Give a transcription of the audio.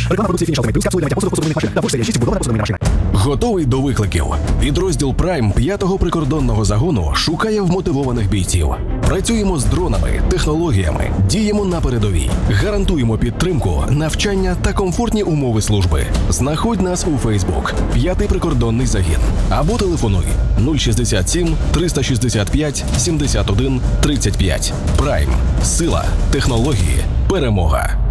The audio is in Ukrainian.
Реклама продукції Finish Ultimate Plus, капсули для миття посуду, посудомийних машин та Bosch серія 6 вбудована посудомийна машина. Готовий до викликів? Підрозділ Prime 5-го прикордонного загону шукає вмотивованих бійців. Працюємо з дронами, технологіями, діємо на передовій. Гарантуємо підтримку, навчання та комфортні умови служби. Знаходь нас у Facebook 5-й прикордонний загін або телефонуй 067 365 71 35. Prime. Сила, технології, перемога.